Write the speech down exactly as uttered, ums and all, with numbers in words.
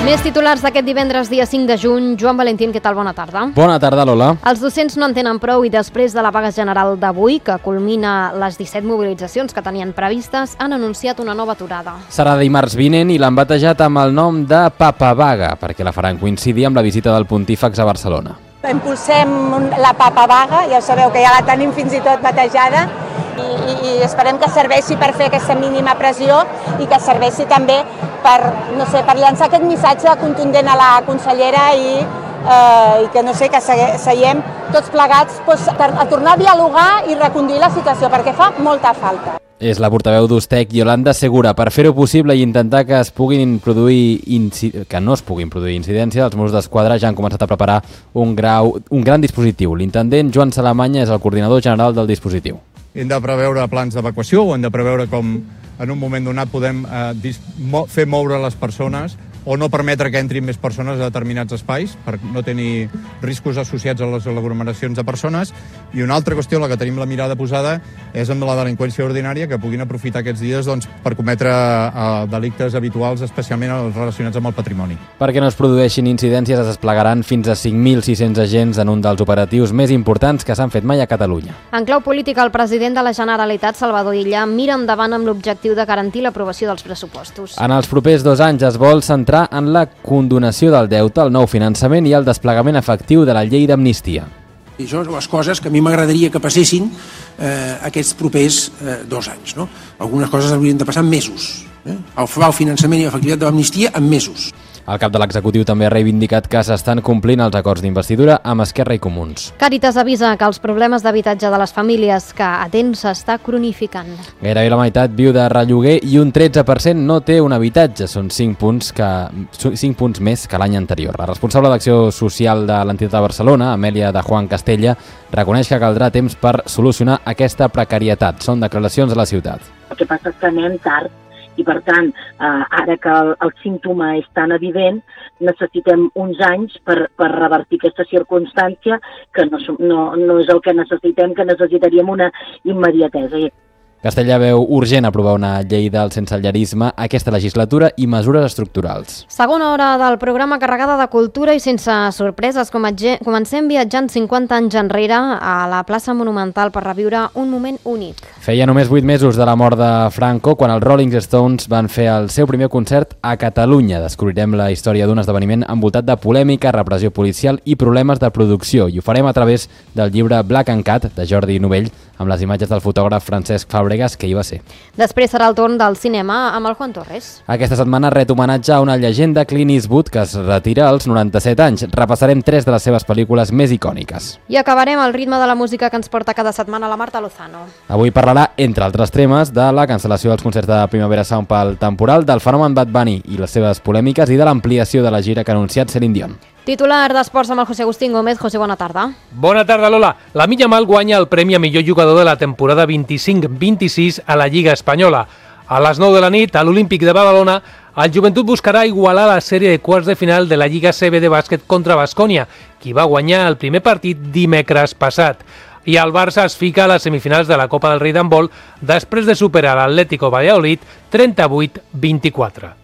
Més titulars d'aquest divendres, dia cinc de juny. Joan Valentín, què tal? Bona tarda. Bona tarda, Lola. Els docents no en tenen prou i després de la vaga general d'avui, que culmina les disset mobilitzacions que tenien previstes, han anunciat una nova aturada. Serà dimarts vinent i l'han batejat amb el nom de Papa Vaga, perquè la faran coincidir amb la visita del pontífex a Barcelona. Impulsem la Papa Vaga, ja sabeu que ja la tenim fins i tot batejada, i, i, i esperem que serveixi per fer aquesta mínima pressió i que serveixi també per, no sé, per llançar aquest missatge contundent a la consellera i, eh, i que, no sé, que seiem tots plegats doncs, a tornar a dialogar i reconduir la situació, perquè fa molta falta. És la portaveu d'Ustec, Yolanda Segura. Per fer-ho possible i intentar que es puguin produir que no es puguin produir incidències, els Mossos d'Esquadra ja han començat a preparar un, grau, un gran dispositiu. L'intendent Joan Salamanya és el coordinador general del dispositiu. Hem de preveure plans d'evacuació o hem de preveure com en un moment donat podem eh, fer moure les persones o no permetre que entrin més persones a determinats espais per no tenir riscos associats a les aglomeracions de persones. I una altra qüestió, la que tenim la mirada posada, és amb la delinqüència ordinària, que puguin aprofitar aquests dies doncs, per cometre eh, delictes habituals, especialment els relacionats amb el patrimoni. Perquè no es produeixin incidències, es desplegaran fins a cinc mil sis-cents agents en un dels operatius més importants que s'han fet mai a Catalunya. En clau política, el president de la Generalitat, Salvador Illa, mira endavant amb l'objectiu de garantir l'aprovació dels pressupostos. En els propers dos anys es vol centrar en la condonació del deute, el nou finançament i el desplegament efectiu de la llei d'amnistia. I això són les coses que a mi m'agradaria que passessin eh, aquests propers eh, dos anys. No? Algunes coses haurien de passar en mesos. Eh? El, el finançament i l'efectivitat de l'amnistia en mesos. El cap de l'executiu també ha reivindicat que s'estan complint els acords d'investidura amb Esquerra i Comuns. Càritas avisa que els problemes d'habitatge de les famílies que atén s'està cronificant. Gairebé la meitat viu de relloguer i un tretze per cent no té un habitatge. Són cinc punts, que, cinc punts més que l'any anterior. La responsable d'acció social de l'entitat de Barcelona, Amèlia de Juan Castella, reconeix que caldrà temps per solucionar aquesta precarietat. Són declaracions a la ciutat. El que passa és que anem tard. I, per tant, eh, ara que el, el símptoma és tan evident, necessitem uns anys per, per revertir aquesta circumstància que no, no, no és el que necessitem, que necessitaríem una immediatesa. Castella veu urgent aprovar una llei del sensellarisme aquesta legislatura i mesures estructurals. Segona hora del programa carregada de cultura i sense sorpreses. Comencem viatjant cinquanta anys enrere a la plaça Monumental per reviure un moment únic. Feia només vuit mesos de la mort de Franco quan els Rolling Stones van fer el seu primer concert a Catalunya. Descobrirem la història d'un esdeveniment envoltat de polèmica, repressió policial i problemes de producció. I ho farem a través del llibre Black and Cat, de Jordi Novell, amb les imatges del fotògraf Francesc Fàbregas, que hi va ser. Després serà el torn del cinema amb el Juan Torres. Aquesta setmana ret homenatge a una llegenda, Clint Eastwood, que es retira als noranta-set anys. Repassarem tres de les seves pel·lícules més icòniques. I acabarem al ritme de la música que ens porta cada setmana la Marta Lozano. Avui parlarà, entre altres temes, de la cancel·lació dels concerts de Primavera Sound pel temporal, del fenomen Bad Bunny i les seves polèmiques i de l'ampliació de la gira que ha anunciat Celine Dion. Titular d'Esports amb el José Agustín Gómez. José, bona tarda. Bona tarda, Lola. La Lamine Yamal guanya el premi a millor jugador de la temporada vint-i-cinc vint-i-sis a la Lliga Espanyola. A les nou de la nit, a l'Olímpic de Badalona, el Joventut buscarà igualar la sèrie de quarts de final de la Lliga C B de bàsquet contra Baskonia, qui va guanyar el primer partit dimecres passat. I el Barça es fica a les semifinals de la Copa del Rei d'handbol després de superar l'Atlético Valladolid trenta-vuit vint-i-quatre.